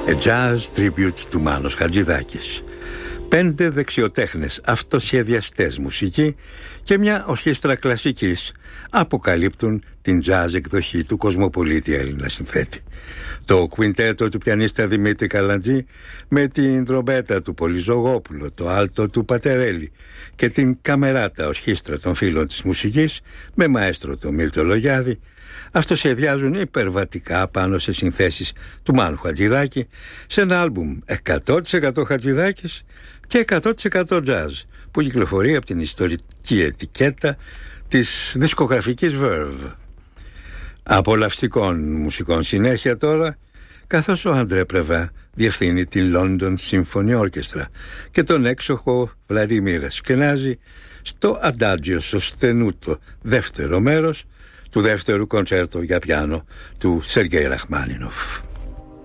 A Jazz Tribute του Μάνος Χατζηδάκης. 5 δεξιοτέχνες αυτοσχεδιαστές μουσική και μια ορχήστρα κλασικής αποκαλύπτουν την jazz εκδοχή του κοσμοπολίτη Έλληνα συνθέτη. Το κουιντέτο του πιανίστα Δημήτρη Καλαντζή με την τρομπέτα του Πολυζογόπουλο, το άλτο του Πατερέλη και την καμεράτα ορχήστρα των φίλων της μουσικής με μαέστρο τον Μίλτο Λογιάδη αυτοσχεδιάζουν υπερβατικά πάνω σε συνθέσεις του Μάνου Χατζηδάκη σε ένα άλμπουμ 100% Χατζηδάκης και 100% jazz που κυκλοφορεί από την ιστορική ετικέτα της δισκογραφικής Verve. Απολαυστικών μουσικών συνέχεια τώρα, καθώς ο Αντρέ Πρεβά διευθύνει την London Symphony Orchestra και τον έξοχο Βλαντιμίρ Ασκενάζη στο Adagio Sostenuto δεύτερο μέρος του δεύτερου κοντσέρτο για πιάνο του Σεργέη Ραχμάνινοφ.